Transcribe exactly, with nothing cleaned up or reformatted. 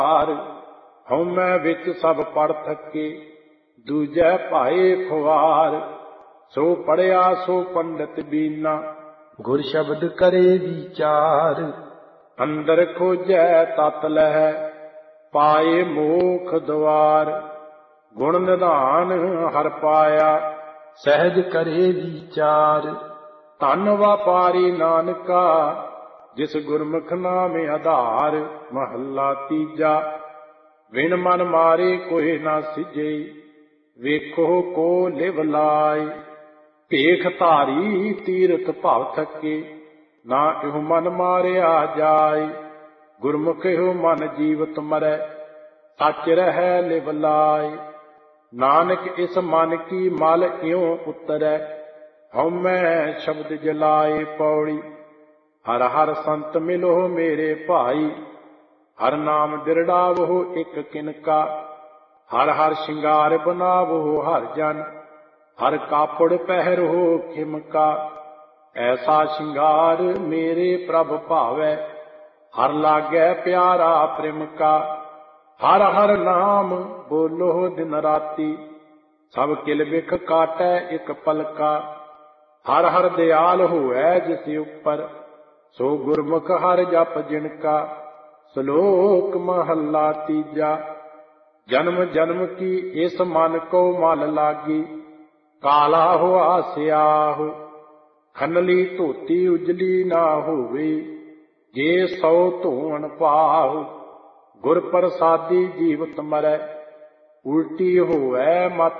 ਹਉਮੈ ਵਿੱਚ ਸਭ ਪੜ ਥਕੇ, ਦੂਜੈ ਭਾਏ ਖੁਆਰ। ਸੋ ਪੜਿਆ ਸੋ ਪੰਡਿਤ ਬੀਨਾ, ਗੁਰ ਸ਼ਬਦ ਕਰੇ ਵਿਚਾਰ। ਅੰਦਰ ਖੋਜੈ ਤਤ ਲਹੈ, ਪਾਏ ਮੋਖ ਦੁਆਰ। ਗੁਣ ਨਿਧਾਨ ਹਰ ਪਾਇਆ, ਸਹਿਜ ਕਰੇ ਵਿਚਾਰ। ਧਨ ਵਾਪਾਰੀ ਨਾਨਕਾ, ਜਿਸ ਗੁਰਮੁਖ ਨਾਮ ਆਧਾਰ। ਮਹੱਲਾ ਤੀਜਾ। ਵਿਣ ਮਨ ਮਾਰੇ ਕੋਇ ਨਾ ਸਿਜੇ, ਵੇਖੋ ਕੋ ਲਿਵ ਲਾਇ। ਭੇਖ ਧਾਰੀ ਤੀਰਥ ਭਵ ਥਕੇ, ਨਾ ਇਹੋ ਮਨ ਮਾਰਿਆ ਜਾਇ। ਗੁਰਮੁਖ ਇਹੋ ਮਨ ਜੀਵਤ ਮਰੈ, ਸੱਚ ਰਹੈ ਲਿਵ ਲਾਇ। ਨਾਨਕ ਇਸ ਮਨ ਕੀ ਮਲ ਇਉ ਉਤਰੈ, ਹਉਮੈ ਸ਼ਬਦ ਜਲਾਏ। ਪੌੜੀ। ਹਰ ਹਰ ਸੰਤ ਮਿਲੋ ਮੇਰੇ ਭਾਈ, ਹਰ ਨਾਮ ਦਿਰੜਾਵੋ ਇਕ ਕਿਨਕਾ। ਹਰ ਹਰ ਸ਼ਿੰਗਾਰ ਬਨਾਵੋ ਹਰ ਜਨ, ਹਰ ਕਾਪੜ ਪਹਿਰੋ ਖਿਮਕਾ। ਐਸਾ ਸ਼ਿੰਗਾਰ ਮੇਰੇ ਪ੍ਰਭ ਭਾਵੈ, ਹਰ ਲਾਗੈ ਪਿਆਰਾ ਪ੍ਰਿਮਕਾ। ਹਰ ਹਰ ਨਾਮ ਬੋਲੋ ਦਿਨ ਰਾਤੀ, ਸਭ ਕਿਲ ਬਿਖ ਕਾਟੈ ਇਕ ਪਲਕਾ। ਹਰ ਹਰ ਦਿਆਲ ਹੋਐ ਜਿਸ ਉਪਰ, ਸੋ ਗੁਰਮੁਖ ਹਰ ਜਪ ਜਿਨ ਕਾ। ਸ਼ਲੋਕ ਮਹੱਲਾ ਤੀਜਾ। ਜਨਮ ਜਨਮ ਕੀ ਇਸ ਮਨ ਕੋ ਮਲ ਲਾਗੀ, ਕਾਲਾ ਹੋਆ ਸਿਆਹੂ। ਖਨਲੀ ਧੋਤੀ ਉਜਲੀ ਨਾ ਹੋਵੇ, ਜੇ ਸੌ ਧੋਣ ਪਾਹੂ। ਗੁਰ ਪ੍ਰਸਾਦੀ ਜੀਵਤ ਮਰੈ, ਉਲਟੀ ਹੋਵੈ ਮਤ